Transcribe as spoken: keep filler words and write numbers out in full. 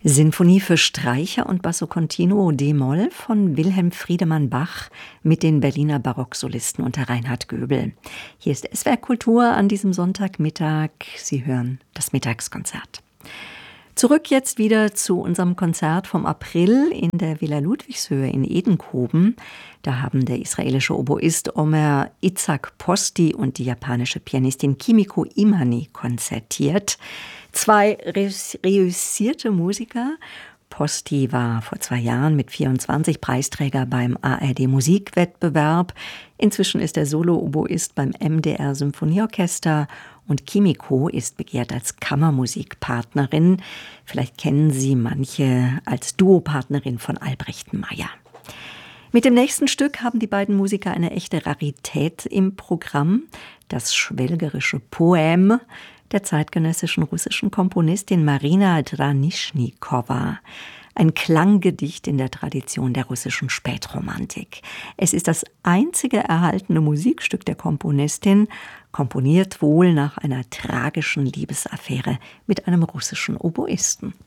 Sinfonie für Streicher und Basso Continuo d-Moll von Wilhelm Friedemann Bach mit den Berliner Barocksolisten unter Reinhard Göbel. Hier ist S W R Kultur an diesem Sonntagmittag. Sie hören das Mittagskonzert. Zurück jetzt wieder zu unserem Konzert vom April in der Villa Ludwigshöhe in Edenkoben. Da haben der israelische Oboist Omer Itzhak Posti und die japanische Pianistin Kimiko Imani konzertiert. Zwei reüssierte Musiker. Posti war vor zwei Jahren mit vierundzwanzig Preisträger beim A R D Musikwettbewerb. Inzwischen ist er Solo-Oboist beim M D R Symphonieorchester und Kimiko ist begehrt als Kammermusikpartnerin. Vielleicht kennen Sie manche als Duopartnerin von Albrecht Meyer. Mit dem nächsten Stück haben die beiden Musiker eine echte Rarität im Programm. Das schwelgerische Poem der zeitgenössischen russischen Komponistin Marina Dranischnikowa. Ein Klanggedicht in der Tradition der russischen Spätromantik. Es ist das einzige erhaltene Musikstück der Komponistin, komponiert wohl nach einer tragischen Liebesaffäre mit einem russischen Oboisten.